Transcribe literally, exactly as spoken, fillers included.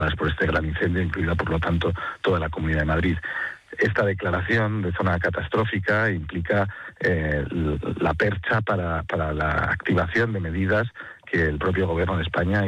por este gran incendio, incluida por lo tanto toda la Comunidad de Madrid. Esta declaración de zona catastrófica implica eh, la percha para, para la activación de medidas que el propio Gobierno de España